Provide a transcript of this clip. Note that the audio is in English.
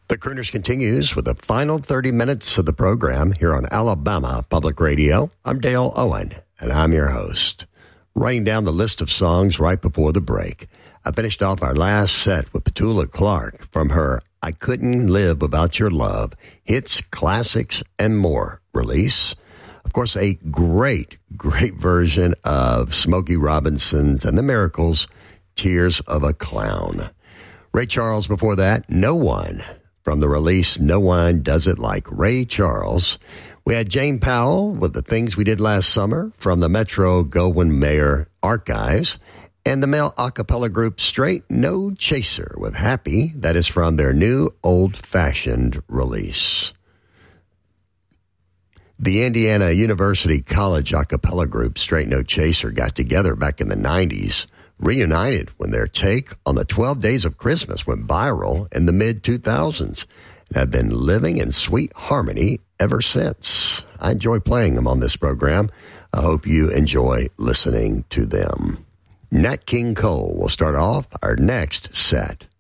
The Crooners continues with the final 30 minutes of the program here on Alabama Public Radio. I'm Dale Owen, and I'm your host. Writing down the list of songs right before the break, I finished off our last set with Petula Clark from her I Couldn't Live Without Your Love, Hits, Classics, and More release. Of course, a great version of Smokey Robinson's and the Miracles, Tears of a Clown. Ray Charles before that, No One. From the release, No One Does It Like Ray Charles. We had Jane Powell with The Things We Did Last Summer from the Metro-Goldwyn-Mayer archives. And the male a cappella group Straight No Chaser with Happy. That is from their new old-fashioned release. The Indiana University College a cappella group Straight No Chaser got together back in the 90s. Reunited when their take on the 12 Days of Christmas went viral in the mid-2000s and have been living in sweet harmony ever since. I enjoy playing them on this program. I hope you enjoy listening to them. Nat King Cole will start off our next set.